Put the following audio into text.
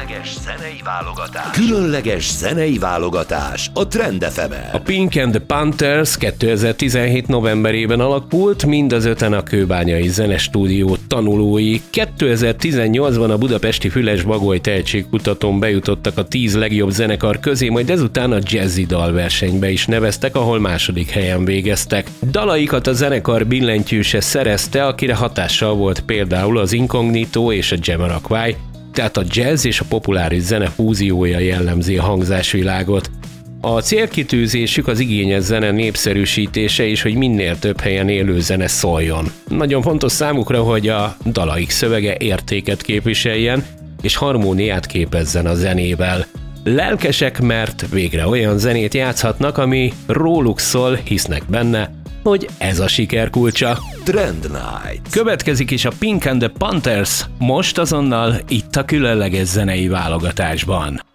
Különleges zenei válogatás a Trend FM-en. A Pink and the Panthers 2017 novemberében alakult, mind az öten a Kőbányai Zenestúdió tanulói. 2018-ban a budapesti Füles-Bagoly tehetségkutatón bejutottak a 10 legjobb zenekar közé, majd ezután a jazzy dalversenybe is neveztek, ahol második helyen végeztek. Dalaikat a zenekar billentyűse szerezte, akire hatással volt például az Incognito és a Jamiroquai, tehát a jazz és a populáris zene fúziója jellemzi a hangzásvilágot. A célkitűzésük az igényes zene népszerűsítése és hogy minél több helyen élő zene szóljon. Nagyon fontos számukra, hogy a dalaik szövege értéket képviseljen és harmóniát képezzen a zenével. Lelkesek, mert végre olyan zenét játszhatnak, ami róluk szól, hisznek benne, hogy ez a siker kulcsa. Trend Night. Következik is a Pink and the Panthers, most azonnal itt a különleges zenei válogatásban.